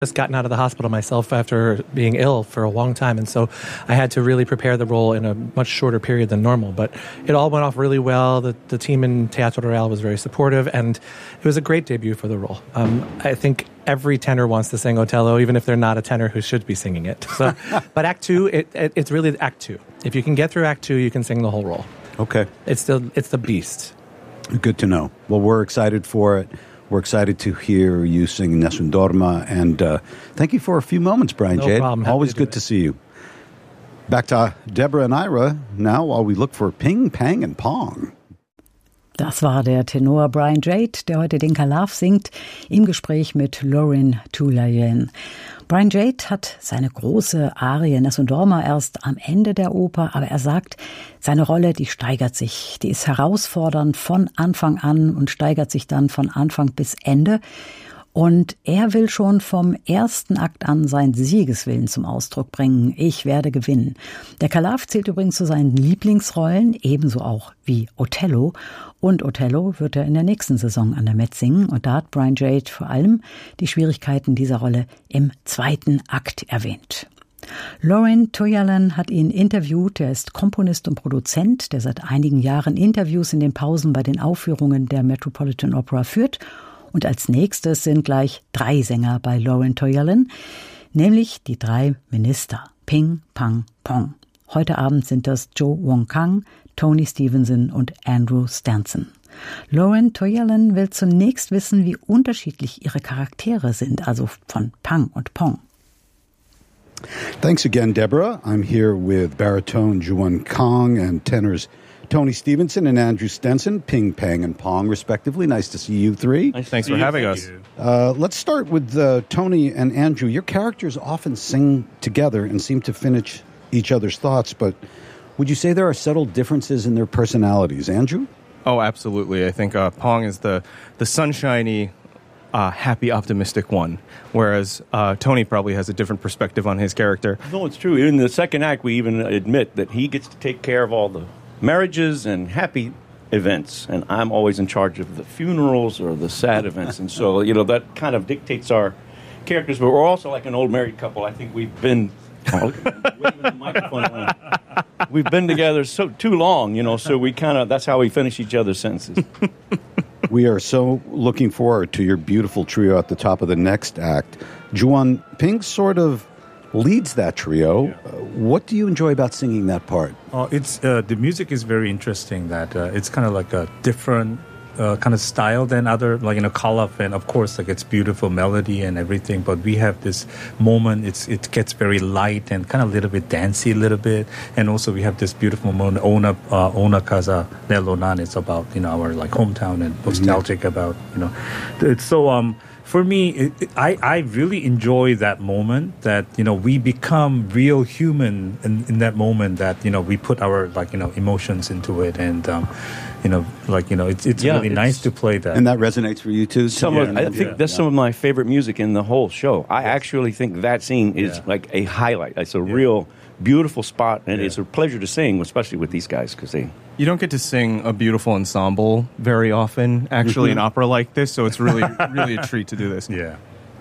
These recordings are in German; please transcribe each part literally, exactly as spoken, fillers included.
just gotten out of the hospital myself after being ill for a long time, and so I had to really prepare the role in a much shorter period than normal. But it all went off really well. The, the team in Teatro Real was very supportive, and it was a great debut for the role. Um, I think every tenor wants to sing Otello, even if they're not a tenor who should be singing it. So, but Act Two, it, it, it's really Act Two. If you can get through Act Two, you can sing the whole role. Okay, it's the it's the beast. Good to know. Well, we're excited for it. We're excited to hear you sing Nessun Dorma, and uh, thank you for a few moments, Brian no Jade. Problem. Happy Always to good to see you. Back to Deborah and Ira now while we look for Ping, Pang and Pong. Das war der Tenor Brian Jade, der heute den Calaf singt, im Gespräch mit Lauren Tulayen. Brian Jade hat seine große Arie Nessun Dorma erst am Ende der Oper, aber er sagt, seine Rolle, die steigert sich, die ist herausfordernd von Anfang an und steigert sich dann von Anfang bis Ende. Und er will schon vom ersten Akt an seinen Siegeswillen zum Ausdruck bringen. Ich werde gewinnen. Der Calaf zählt übrigens zu seinen Lieblingsrollen, ebenso auch wie Otello. Und Otello wird er in der nächsten Saison an der Met singen. Und da hat Brian Jade vor allem die Schwierigkeiten dieser Rolle im zweiten Akt erwähnt. Lauren Tulayen hat ihn interviewt. Er ist Komponist und Produzent, der seit einigen Jahren Interviews in den Pausen bei den Aufführungen der Metropolitan Opera führt. Und als nächstes sind gleich drei Sänger bei Lauren Tulayen, nämlich die drei Minister, Ping, Pang, Pong. Heute Abend sind das Joe Wong Kang, Tony Stevenson und Andrew Stanson. Lauren Tulayen will zunächst wissen, wie unterschiedlich ihre Charaktere sind, also von Pang und Pong. Thanks again, Deborah. I'm here with baritone Juan Kang and tenors Tony Stevenson and Andrew Stenson, Ping, Pang, and Pong, respectively. Nice to see you three. Nice Thanks for having us. Uh, let's start with uh, Tony and Andrew. Your characters often sing together and seem to finish each other's thoughts, but would you say there are subtle differences in their personalities? Andrew? Oh, absolutely. I think uh, Pong is the, the sunshiny, uh, happy, optimistic one, whereas uh, Tony probably has a different perspective on his character. No, it's true. In the second act, we even admit that he gets to take care of all the marriages and happy events, and I'm always in charge of the funerals or the sad events, and so, you know, that kind of dictates our characters, but we're also like an old married couple. I think we've been oh, waving the microphone around. We've been together so too long, you know, so we kind of, that's how we finish each other's sentences. We are so looking forward to your beautiful trio at the top of the next act. Juan, Ping sort of leads that trio. Yeah. Uh, what do you enjoy about singing that part? Oh, it's uh, the music is very interesting. That uh, it's kind of like a different uh, kind of style than other, like you know, Calaf, and of course, like it's beautiful melody and everything. But we have this moment. It's it gets very light and kind of a little bit dancey, a little bit, and also we have this beautiful moment. Ona uh, Ona Casa Nelonan. It's about you know our like hometown and nostalgic mm-hmm. about you know. It's so um. For me, it, it, I, I really enjoy that moment that, you know, we become real human in, in that moment that, you know, we put our, like, you know, emotions into it. And, um, you know, like, you know, it's it's yeah, really it's, nice to play that. And that resonates for you, too? Some yeah, of, I think yeah, that's yeah. some of my favorite music in the whole show. I yes. actually think that scene is yeah. like a highlight. It's a yeah. real beautiful spot, and yeah. it's a pleasure to sing, especially with these guys, because they... You don't get to sing a beautiful ensemble very often, actually, in opera like this, so it's really, really a treat to do this. Yeah.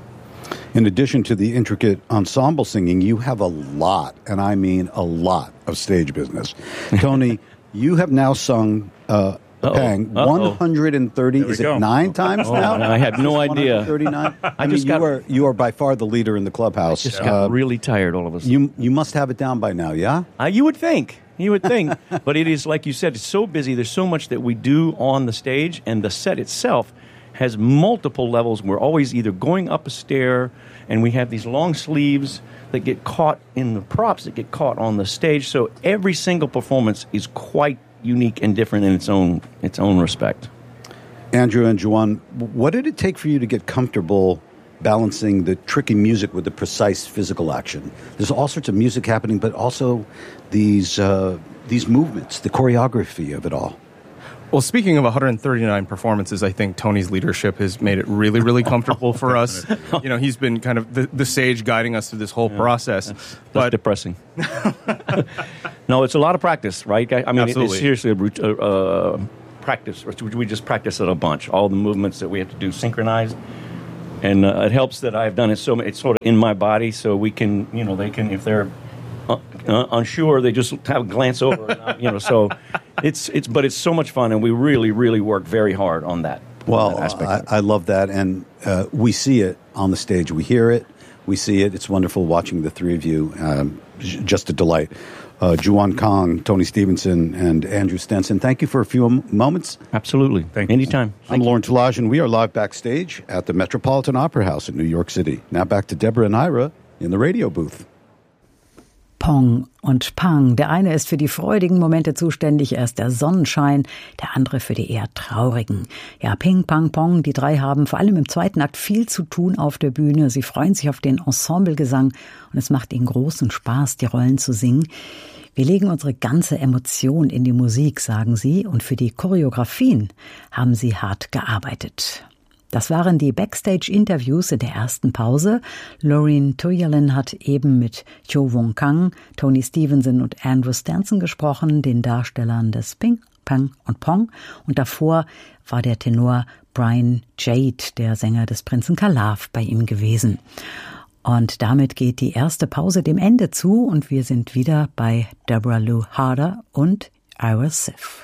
In addition to the intricate ensemble singing, you have a lot, and I mean a lot, of stage business. Tony, you have now sung uh, Pang one hundred thirty, is go. it nine times oh, now? I had no idea. one hundred thirty-nine? I, I mean, just you, got, are, you are by far the leader in the clubhouse. I just got uh, really tired all of a sudden. You, you must have it down by now, yeah? Uh, you would think. You would think. But it is, like you said, it's so busy. There's so much that we do on the stage, and the set itself has multiple levels. We're always either going up a stair, and we have these long sleeves that get caught in the props, that get caught on the stage. So every single performance is quite unique and different in its own its own respect. Andrew and Juan, what did it take for you to get comfortable balancing the tricky music with the precise physical action? There's all sorts of music happening, but also these uh, these movements, the choreography of it all. Well, speaking of one hundred thirty-nine performances, I think Tony's leadership has made it really, really comfortable for us. You know, he's been kind of the, the sage guiding us through this whole yeah, process. That's, that's but depressing. No, it's a lot of practice, right? I mean, Absolutely. it's seriously a uh, practice. We just practice it a bunch. All the movements that we have to do synchronized. and uh, it helps that I've done it so it's sort of in my body, so we can, you know, they can if they're uh, uh, unsure, they just have a glance over, and, uh, you know. So it's it's but it's so much fun, and we really really work very hard on that. Well, on that aspect I, I love that, and uh, we see it on the stage. We hear it, we see it. It's wonderful watching the three of you. Um, j- just a delight. Uh, Juan Kang, Tony Stevenson, and Andrew Stenson, thank you for a few m- moments. Absolutely. Thank you. Anytime. I'm Lauren Toulage, and we are live backstage at the Metropolitan Opera House in New York City. Now back to Deborah and Ira in the radio booth. Pong und Pang. Der eine ist für die freudigen Momente zuständig, er ist der Sonnenschein, der andere für die eher traurigen. Ja, Ping, Pang, Pong, die drei haben vor allem im zweiten Akt viel zu tun auf der Bühne. Sie freuen sich auf den Ensemblegesang und es macht ihnen großen Spaß, die Rollen zu singen. Wir legen unsere ganze Emotion in die Musik, sagen sie, und für die Choreografien haben sie hart gearbeitet. Das waren die Backstage-Interviews in der ersten Pause. Loreen Tulliallen hat eben mit Cho Wong Kang, Tony Stevenson und Andrew Stenson gesprochen, den Darstellern des Ping, Pang und Pong. Und davor war der Tenor Brian Jade, der Sänger des Prinzen Kalav, bei ihm gewesen. Und damit geht die erste Pause dem Ende zu und wir sind wieder bei Deborah Lou Harder und Ira Sif.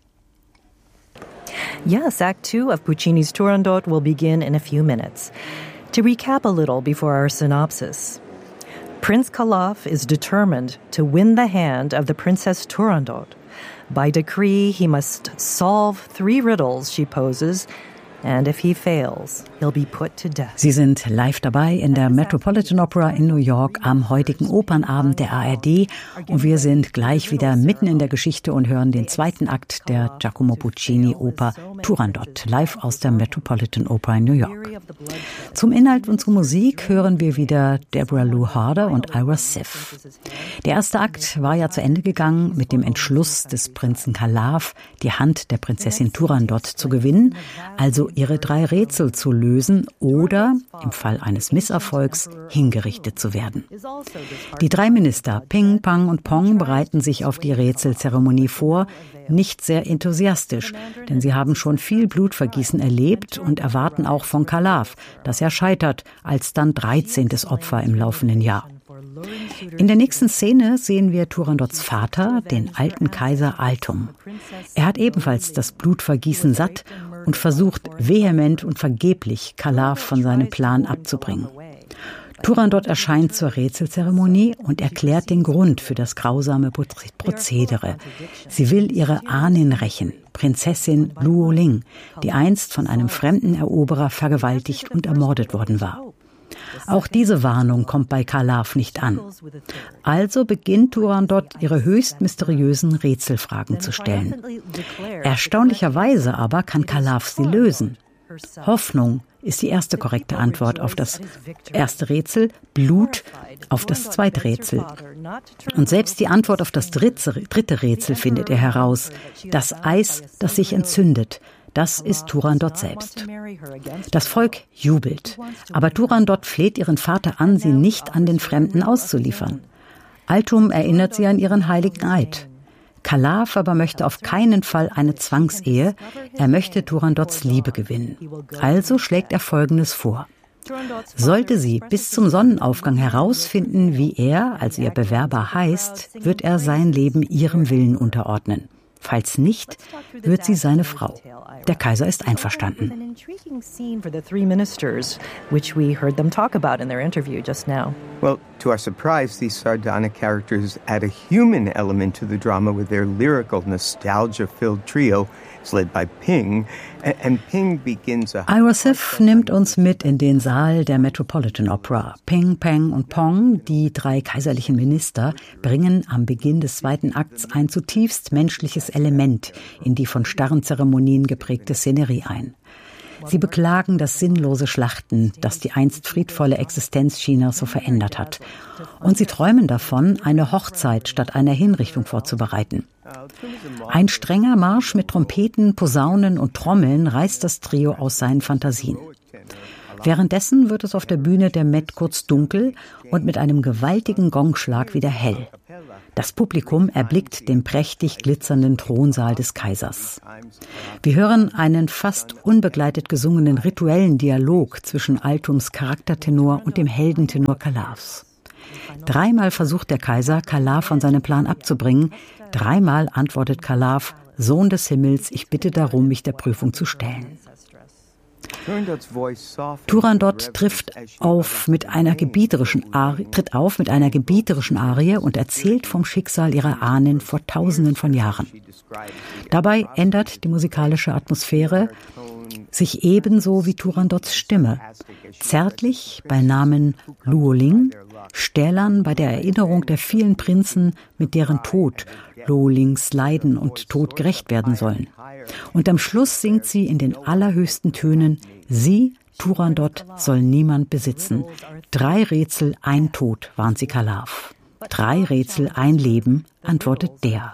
Yes, Act Two of Puccini's Turandot will begin in a few minutes. To recap a little before our synopsis, Prince Kalav is determined to win the hand of the Princess Turandot. By decree, he must solve three riddles she poses, and if he fails, he'll be put to death. Sie sind live dabei in der Metropolitan Opera in New York am heutigen Opernabend der A R D und wir sind gleich wieder mitten in der Geschichte und hören den zweiten Akt der Giacomo Puccini Oper Turandot live aus der Metropolitan Opera in New York. Zum Inhalt und zur Musik hören wir wieder Deborah Lou Harder und Ira Sif. Der erste Akt war ja zu Ende gegangen mit dem Entschluss des Prinzen Kalav, die Hand der Prinzessin Turandot zu gewinnen, also ihre drei Rätsel zu lösen oder, im Fall eines Misserfolgs, hingerichtet zu werden. Die drei Minister, Ping, Pang und Pong, bereiten sich auf die Rätselzeremonie vor, nicht sehr enthusiastisch, denn sie haben schon viel Blutvergießen erlebt und erwarten auch von Kalav, dass er scheitert, als dann dreizehntes Opfer im laufenden Jahr. In der nächsten Szene sehen wir Turandots Vater, den alten Kaiser Altum. Er hat ebenfalls das Blutvergießen satt und versucht vehement und vergeblich, Kalav von seinem Plan abzubringen. Turandot erscheint zur Rätselzeremonie und erklärt den Grund für das grausame Prozedere. Sie will ihre Ahnin rächen, Prinzessin Luo Ling, die einst von einem fremden Eroberer vergewaltigt und ermordet worden war. Auch diese Warnung kommt bei Kalav nicht an. Also beginnt Turandot, ihre höchst mysteriösen Rätselfragen zu stellen. Erstaunlicherweise aber kann Kalav sie lösen. Hoffnung ist die erste korrekte Antwort auf das erste Rätsel, Blut auf das zweite Rätsel. Und selbst die Antwort auf das dritte, dritte Rätsel findet er heraus. Das Eis, das sich entzündet. Das ist Turandot selbst. Das Volk jubelt, aber Turandot fleht ihren Vater an, sie nicht an den Fremden auszuliefern. Altum erinnert sie an ihren heiligen Eid. Kalav aber möchte auf keinen Fall eine Zwangsehe, er möchte Turandots Liebe gewinnen. Also schlägt er Folgendes vor. Sollte sie bis zum Sonnenaufgang herausfinden, wie er, also ihr Bewerber heißt, wird er sein Leben ihrem Willen unterordnen. Falls nicht, wird sie seine Frau. Der Kaiser ist einverstanden. Well, to our surprise, these sardonic characters add a human element to the drama with their lyrical, nostalgia-filled trio. Led by Ping, and Ping begins a Ira Sif nimmt uns mit in den Saal der Metropolitan Opera. Ping, Pang und Pong, die drei kaiserlichen Minister, bringen am Beginn des zweiten Akts ein zutiefst menschliches Element in die von starren Zeremonien geprägte Szenerie ein. Sie beklagen das sinnlose Schlachten, das die einst friedvolle Existenz Chinas so verändert hat. Und sie träumen davon, eine Hochzeit statt einer Hinrichtung vorzubereiten. Ein strenger Marsch mit Trompeten, Posaunen und Trommeln reißt das Trio aus seinen Fantasien. Währenddessen wird es auf der Bühne der Met kurz dunkel und mit einem gewaltigen Gongschlag wieder hell. Das Publikum erblickt den prächtig glitzernden Thronsaal des Kaisers. Wir hören einen fast unbegleitet gesungenen rituellen Dialog zwischen Altums Charaktertenor und dem Heldentenor Calavs. Dreimal versucht der Kaiser, Calav von seinem Plan abzubringen. Dreimal antwortet Calav: Sohn des Himmels, ich bitte darum, mich der Prüfung zu stellen. Turandot trifft auf mit einer gebieterischen Arie, tritt auf mit einer gebieterischen Arie und erzählt vom Schicksal ihrer Ahnen vor Tausenden von Jahren. Dabei ändert die musikalische Atmosphäre sich ebenso wie Turandots Stimme. Zärtlich bei Namen Luoling, stählern bei der Erinnerung der vielen Prinzen, mit deren Tod Luolings Leiden und Tod gerecht werden sollen. Und am Schluss singt sie in den allerhöchsten Tönen: Sie, Turandot, soll niemand besitzen. Drei Rätsel, ein Tod, warnt sie Calav. Drei Rätsel, ein Leben, antwortet der.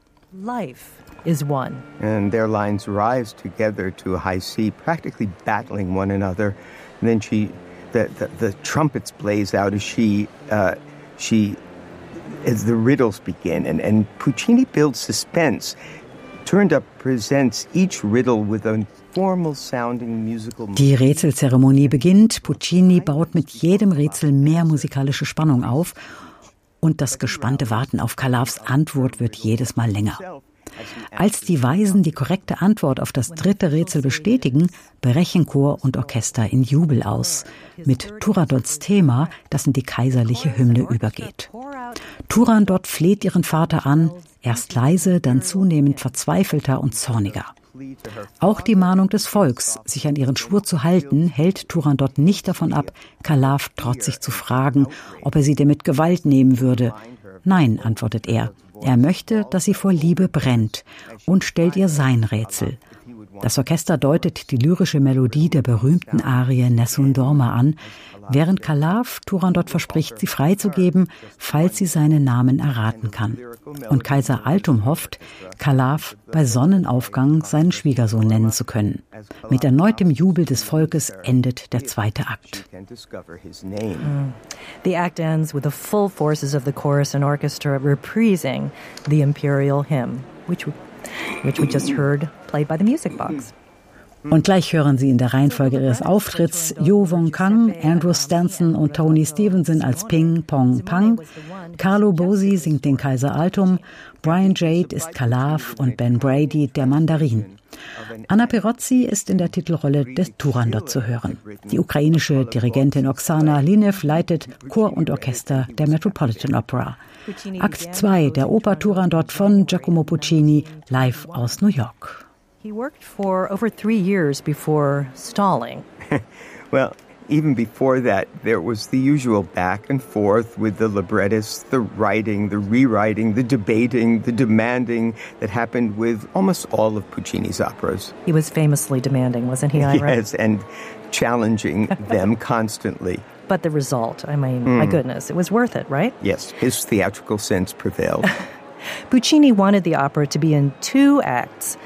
Life is one. And their lines rise together to a high C, practically battling one another. And then she, the, the, the trumpets blaze out as she, uh, she, as the riddles begin. And, and Puccini builds suspense. Turandot presents each riddle with a formal sounding musical. Die Rätselzeremonie beginnt. Puccini baut mit jedem Rätsel mehr musikalische Spannung auf. Und das gespannte Warten auf Calavs Antwort wird jedes Mal länger. Als die Weisen die korrekte Antwort auf das dritte Rätsel bestätigen, brechen Chor und Orchester in Jubel aus. Mit Turandots Thema, das in die kaiserliche Hymne übergeht. Turandot fleht ihren Vater an, erst leise, dann zunehmend verzweifelter und zorniger. Auch die Mahnung des Volks, sich an ihren Schwur zu halten, hält Turandot nicht davon ab, Calav trotzig zu fragen, ob er sie denn mit Gewalt nehmen würde. Nein, antwortet er. Er möchte, dass sie vor Liebe brennt und stellt ihr sein Rätsel. Das Orchester deutet die lyrische Melodie der berühmten Arie Nessun Dorma an, während Calav Turandot verspricht, sie freizugeben, falls sie seinen Namen erraten kann. Und Kaiser Altum hofft, Calav bei Sonnenaufgang seinen Schwiegersohn nennen zu können. Mit erneutem Jubel des Volkes endet der zweite Akt. The act ends with the full forces of the chorus and orchestra reprising the imperial hymn, which we, which we just heard played by the music box. Und gleich hören Sie in der Reihenfolge ihres Auftritts Jo Wong Kang, Andrew Stanson und Tony Stevenson als Ping Pong Pang. Carlo Bosi singt den Kaiser Altum, Brian Jade ist Calav und Ben Brady der Mandarin. Anna Perozzi ist in der Titelrolle des Turandot zu hören. Die ukrainische Dirigentin Oksana Linev leitet Chor und Orchester der Metropolitan Opera. Akt zwei der Oper Turandot von Giacomo Puccini, live aus New York. He worked for over three years before stalling. Well, even before that, there was the usual back and forth with the librettists, the writing, the rewriting, the debating, the demanding that happened with almost all of Puccini's operas. He was famously demanding, wasn't he, Ira? Yes, and challenging them constantly. But the result, I mean, mm. my goodness, it was worth it, right? Yes, his theatrical sense prevailed. Puccini wanted the opera to be in two acts.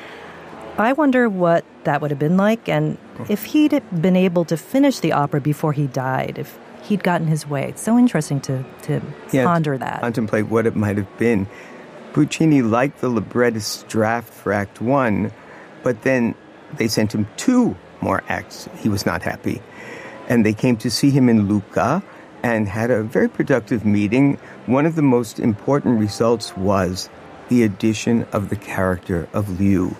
I wonder what that would have been like, and if he'd been able to finish the opera before he died, if he'd gotten his way. It's so interesting to, to yeah, ponder to that. Contemplate what it might have been. Puccini liked the librettist's draft for Act One, but then they sent him two more acts. He was not happy. And they came to see him in Lucca and had a very productive meeting. One of the most important results was the addition of the character of Liu,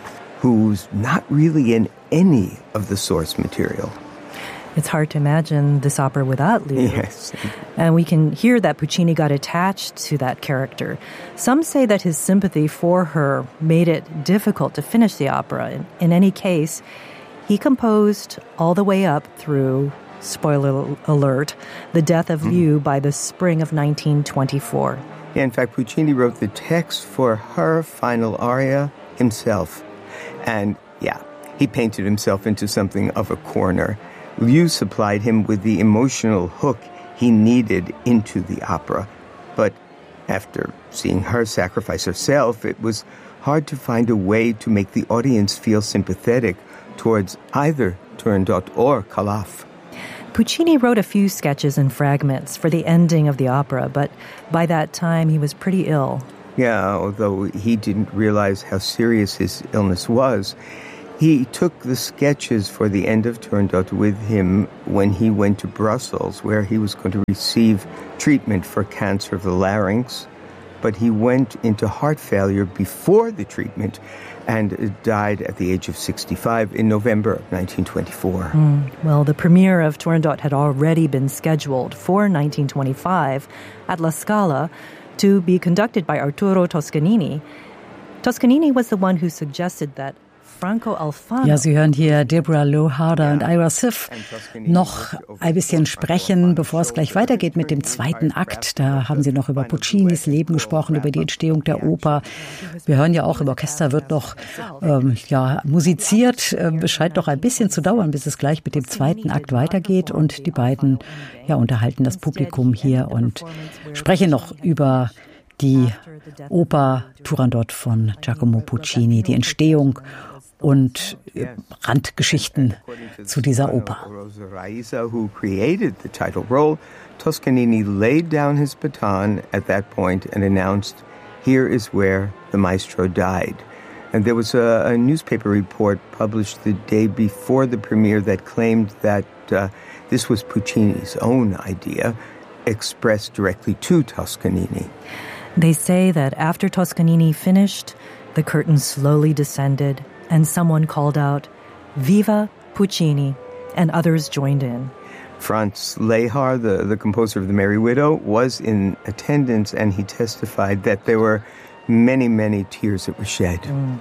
who's not really in any of the source material. It's hard to imagine this opera without Liu. Yes. And we can hear that Puccini got attached to that character. Some say that his sympathy for her made it difficult to finish the opera. In, in any case, he composed all the way up through, spoiler alert, the death of mm. Liu by the spring of nineteen twenty-four. Yeah, in fact, Puccini wrote the text for her final aria himself. And, yeah, he painted himself into something of a corner. Liu supplied him with the emotional hook he needed into the opera. But after seeing her sacrifice herself, it was hard to find a way to make the audience feel sympathetic towards either Turandot or Calav. Puccini wrote a few sketches and fragments for the ending of the opera, but by that time he was pretty ill. Yeah, although he didn't realize how serious his illness was. He took the sketches for the end of Turandot with him when he went to Brussels, where he was going to receive treatment for cancer of the larynx. But he went into heart failure before the treatment and died at the age of sixty-five in November of nineteen twenty-four. Mm. Well, the premiere of Turandot had already been scheduled for nineteen twenty-five at La Scala to be conducted by Arturo Toscanini. Toscanini was the one who suggested that Franco Alfano. Ja, Sie hören hier Deborah Low-Harder und Ira Sif noch ein bisschen sprechen, bevor es gleich weitergeht mit dem zweiten Akt. Da haben Sie noch über Puccinis Leben gesprochen, über die Entstehung der Oper. Wir hören ja auch, im Orchester wird noch ähm, ja, musiziert. Es scheint doch ein bisschen zu dauern, bis es gleich mit dem zweiten Akt weitergeht. Und die beiden ja, unterhalten das Publikum hier und sprechen noch über die Oper Turandot von Giacomo Puccini, die Entstehung und Randgeschichten zu dieser Oper. Who created the title role, Toscanini laid down his baton at that point and announced, "Here is where the maestro died." And there was a, a newspaper report published the day before the premiere that claimed that uh, this was Puccini's own idea, expressed directly to Toscanini. They say that after Toscanini finished, the curtain slowly descended and someone called out, "Viva Puccini," and others joined in. Franz Lehar, the, the composer of The Merry Widow, was in attendance, and he testified that there were many, many tears that were shed. Mm.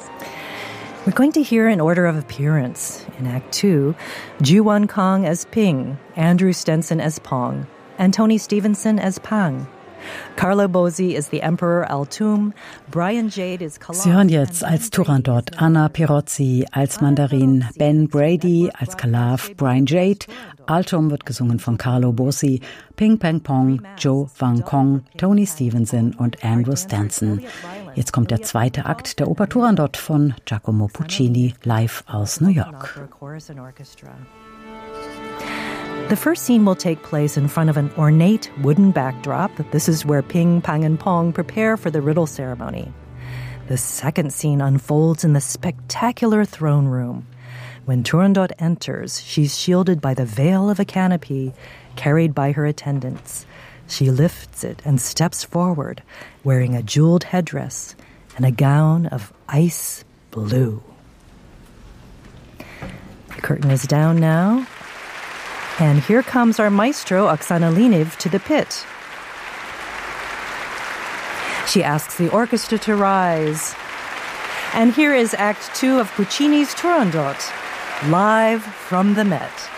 We're going to hear in order of appearance. In Act Two, Ju-Won Kang as Ping, Andrew Stenson as Pong, and Tony Stevenson as Pang. Carlo Bosi is the Emperor Altum, Brian Jade is Calaf. Sie hören jetzt als Turandot Anna Pirozzi, als Mandarin Ben Brady, als Calaf Brian Jade. Altum wird gesungen von Carlo Bosi, Ping Pang Pong, Joe Wang Kong, Tony Stevenson und Andrew Stanson. Jetzt kommt der zweite Akt der Oper Turandot von Giacomo Puccini live aus New York. The first scene will take place in front of an ornate wooden backdrop. This is where Ping, Pang, and Pong prepare for the riddle ceremony. The second scene unfolds in the spectacular throne room. When Turandot enters, she's shielded by the veil of a canopy carried by her attendants. She lifts it and steps forward, wearing a jeweled headdress and a gown of ice blue. The curtain is down now. And here comes our maestro, Oksana Liniv, to the pit. She asks the orchestra to rise. And here is Act Two of Puccini's Turandot, live from the Met.